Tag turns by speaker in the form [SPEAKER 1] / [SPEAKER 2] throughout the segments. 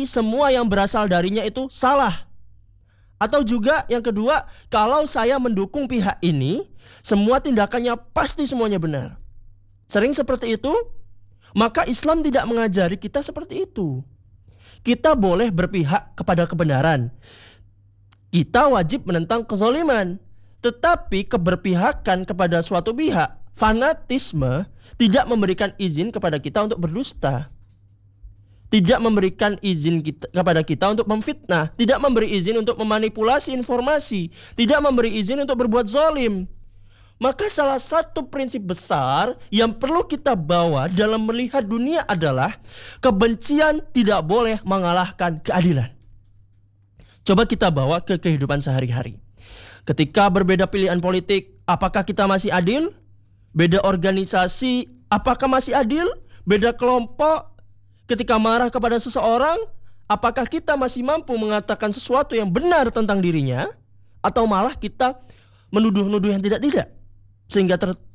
[SPEAKER 1] semua yang berasal darinya itu salah. Atau juga yang kedua, kalau saya mendukung pihak ini, semua tindakannya pasti semuanya benar. Sering seperti itu, maka Islam tidak mengajari kita seperti itu. Kita boleh berpihak kepada kebenaran. Kita wajib menentang kezaliman. Tetapi keberpihakan kepada suatu pihak, fanatisme, tidak memberikan izin kepada kita untuk berdusta. Tidak memberikan izin kepada kita untuk memfitnah, tidak memberi izin untuk memanipulasi informasi, tidak memberi izin untuk berbuat zalim. Maka salah satu prinsip besar yang perlu kita bawa dalam melihat dunia adalah kebencian tidak boleh mengalahkan keadilan. Coba kita bawa ke kehidupan sehari-hari. Ketika berbeda pilihan politik, apakah kita masih adil? Beda organisasi, apakah masih adil? Beda kelompok, ketika marah kepada seseorang, apakah kita masih mampu mengatakan sesuatu yang benar tentang dirinya? Atau malah kita menuduh-nuduh yang tidak-tidak, sehingga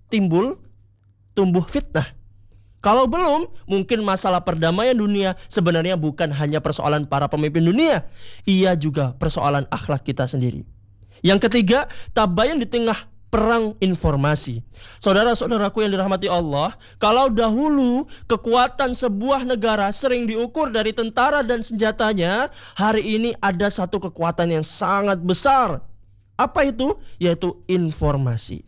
[SPEAKER 1] tumbuh fitnah. Kalau belum, mungkin masalah perdamaian dunia sebenarnya bukan hanya persoalan para pemimpin dunia, ia juga persoalan akhlak kita sendiri. Yang ketiga, tabayun di tengah perang informasi. Saudara-saudaraku yang dirahmati Allah, kalau dahulu kekuatan sebuah negara sering diukur dari tentara dan senjatanya, hari ini ada satu kekuatan yang sangat besar. Apa itu? Yaitu informasi.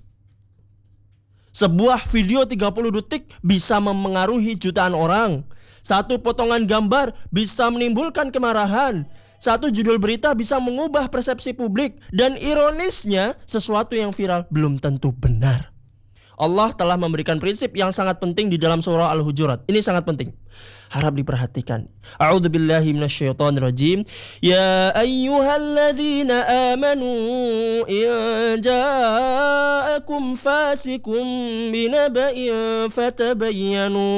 [SPEAKER 1] Sebuah video 30 detik bisa memengaruhi jutaan orang. Satu potongan gambar bisa menimbulkan kemarahan. Satu judul berita bisa mengubah persepsi publik. Dan ironisnya, sesuatu yang viral belum tentu benar. Allah telah memberikan prinsip yang sangat penting di dalam surah Al-Hujurat. Ini sangat penting, harap diperhatikan. A'udzubillahi minasyaitonirrajim. Ya ayyuhalladzina amanu in ja'akum fasikum binaba'in fatabayyanu